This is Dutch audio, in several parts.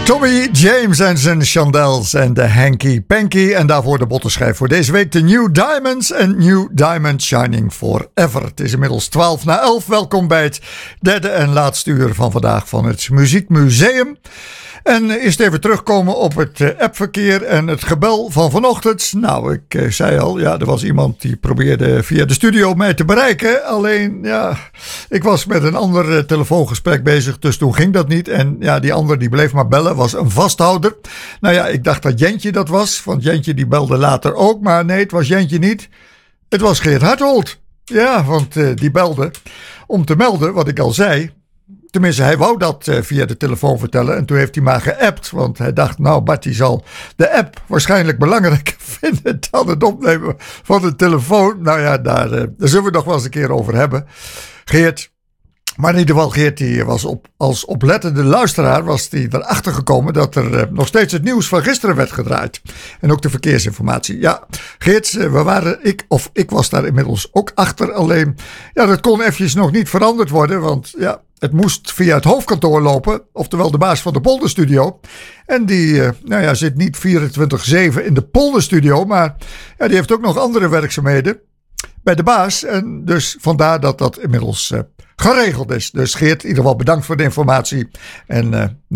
Tommy James en zijn Chandels en de Hanky Panky. En daarvoor de bottenschijf voor deze week. De New Diamonds en New Diamond Shining Forever. Het is inmiddels 11:12. Welkom bij het derde en laatste uur van vandaag van het Muziekmuseum. En eerst even terugkomen op het appverkeer en het gebel van vanochtend. Nou, ik zei al, ja, er was iemand die probeerde via de studio mij te bereiken. Alleen, ja, ik was met een ander telefoongesprek bezig, dus toen ging dat niet. En ja, die ander die bleef maar bellen, was een vasthouder. Nou ja, ik dacht dat Jentje dat was, want Jentje die belde later ook. Maar nee, het was Jentje niet. Het was Geert Harthold. Ja, want die belde om te melden wat ik al zei. Tenminste, hij wou dat via de telefoon vertellen en toen heeft hij maar geappt. Want hij dacht, nou Bart die zal de app waarschijnlijk belangrijker vinden dan het opnemen van de telefoon. Nou ja, daar zullen we het nog wel eens een keer over hebben. Geert, maar in ieder geval Geert die was als oplettende luisteraar was die erachter gekomen dat er nog steeds het nieuws van gisteren werd gedraaid. En ook de verkeersinformatie. Ja, Geert, ik was daar inmiddels ook achter. Alleen, ja, dat kon eventjes nog niet veranderd worden, want ja, het moest via het hoofdkantoor lopen, oftewel de baas van de polderstudio. En die zit niet 24/7 in de polderstudio, maar ja, die heeft ook nog andere werkzaamheden bij de baas. En dus vandaar dat dat inmiddels geregeld is. Dus Geert, in ieder geval bedankt voor de informatie. En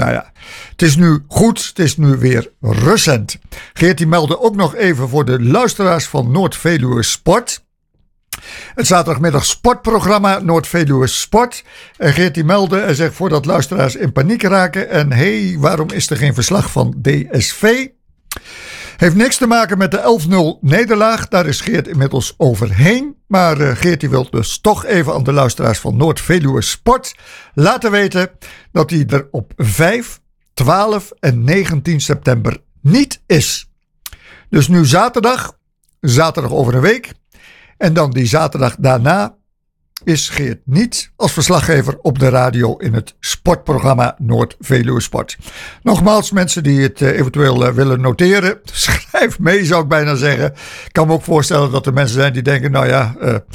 het is nu goed, het is nu weer recent. Geert die meldde ook nog even voor de luisteraars van Noord-Veluwe Sport. Het zaterdagmiddag sportprogramma Noord-Veluwe Sport. En Geert die meldde en zegt voordat luisteraars in paniek raken. En waarom is er geen verslag van DSV? Heeft niks te maken met de 11-0 nederlaag. Daar is Geert inmiddels overheen. Maar Geert die wil dus toch even aan de luisteraars van Noord-Veluwe Sport laten weten dat hij er op 5, 12 en 19 september niet is. Dus nu zaterdag over een week. En dan die zaterdag daarna is Geert niet als verslaggever op de radio in het sportprogramma Noord-Veluwe Sport. Nogmaals, mensen die het eventueel willen noteren, schrijf mee zou ik bijna zeggen. Ik kan me ook voorstellen dat er mensen zijn die denken, nou ja,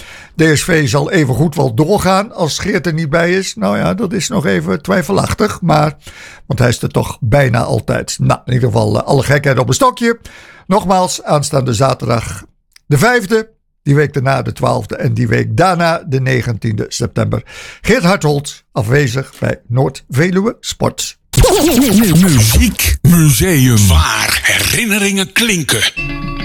DSV zal even goed wel doorgaan als Geert er niet bij is. Nou ja, dat is nog even twijfelachtig, want hij is er toch bijna altijd. Nou, in ieder geval alle gekheid op een stokje. Nogmaals, aanstaande zaterdag de 5e. Die week daarna de 12e en die week daarna de 19e september. Geert Harthold afwezig bij Noord-Veluwe Sport. Muziekmuseum. Waar herinneringen klinken.